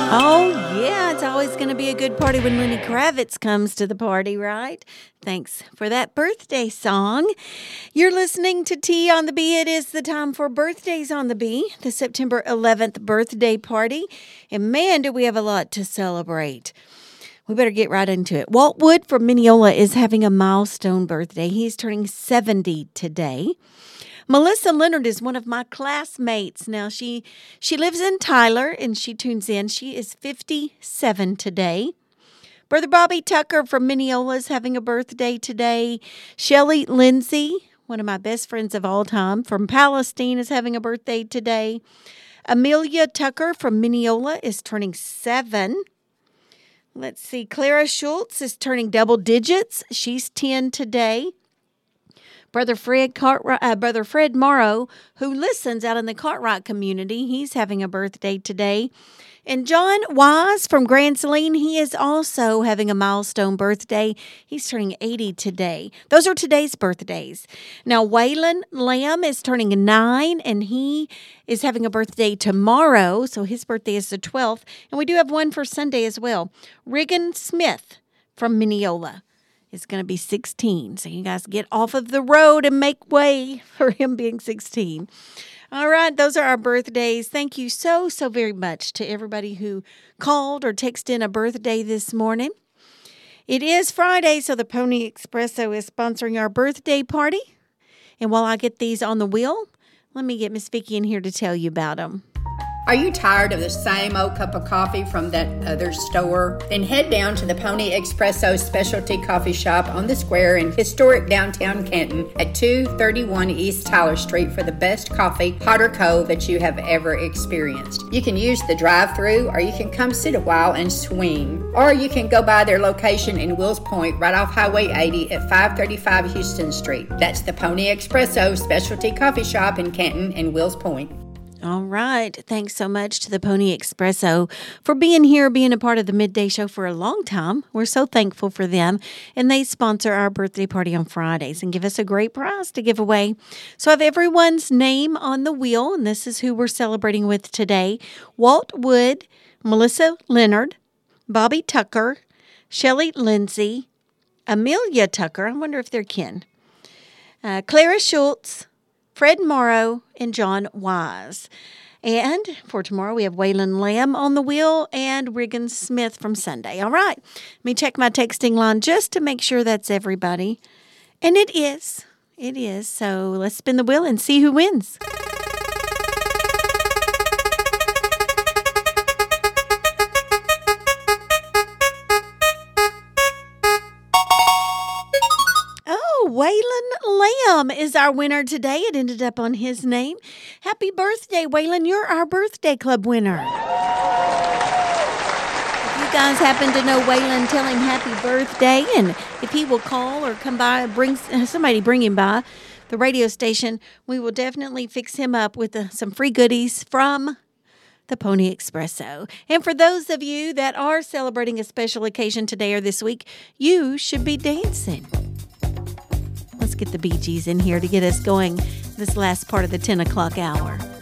Oh, yeah, it's always going to be a good party when Lenny Kravitz comes to the party, right? Thanks for that birthday song. You're listening to Tea on the Bee. It is the time for Birthdays on the Bee, the September 11th birthday party. And man, do we have a lot to celebrate. We better get right into it. Walt Wood from Mineola is having a milestone birthday. He's turning 70 today. Melissa Leonard is one of my classmates. Now, she lives in Tyler, and she tunes in. She is 57 today. Brother Bobby Tucker from Mineola is having a birthday today. Shelly Lindsay, one of my best friends of all time, from Palestine is having a birthday today. Amelia Tucker from Mineola is turning 7. Let's see. Clara Schultz is turning double digits. She's 10 today. Brother Fred Morrow, who listens out in the Cartwright community, he's having a birthday today. And John Wise from Grand Saline, he is also having a milestone birthday. He's turning 80 today. Those are today's birthdays. Now, Waylon Lamb is turning 9, and he is having a birthday tomorrow. So his birthday is the 12th. And we do have one for Sunday as well. Regan Smith from Mineola is going to be 16. So you guys get off of the road and make way for him being 16. All right, those are our birthdays. Thank you so very much to everybody who called or texted in a birthday this morning. It is Friday, so the Pony Expresso is sponsoring our birthday party. And while I get these on the wheel, let me get Miss Vicki in here to tell you about them. Are you tired of the same old cup of coffee from that other store? Then head down to the Pony Expresso Specialty Coffee Shop on the square in historic downtown Canton at 231 East Tyler Street for the best coffee, hot or cold, that you have ever experienced. You can use the drive-thru, or you can come sit a while and swing. Or you can go by their location in Wills Point right off Highway 80 at 535 Houston Street. That's the Pony Expresso Specialty Coffee Shop in Canton and Wills Point. All right. Thanks so much to the Pony Expresso for being here, being a part of the midday show for a long time. We're so thankful for them. And they sponsor our birthday party on Fridays and give us a great prize to give away. So I have everyone's name on the wheel, and this is who we're celebrating with today. Walt Wood, Melissa Leonard, Bobby Tucker, Shelly Lindsay, Amelia Tucker. I wonder if they're kin. Clara Schultz, Fred Morrow, and John Wise. And for tomorrow, we have Waylon Lamb on the wheel and Regan Smith from Sunday. All right. Let me check my texting line just to make sure that's everybody. And it is. It is. So let's spin the wheel and see who wins. Waylon Lamb is our winner today. It ended up on his name. Happy birthday, Waylon. You're our birthday club winner. If you guys happen to know Waylon, tell him happy birthday. And if he will call or come by, somebody bring him by the radio station, we will definitely fix him up with some free goodies from the Pony Expresso. And for those of you that are celebrating a special occasion today or this week, you should be dancing. Let's get the Bee Gees in here to get us going this last part of the 10 o'clock hour.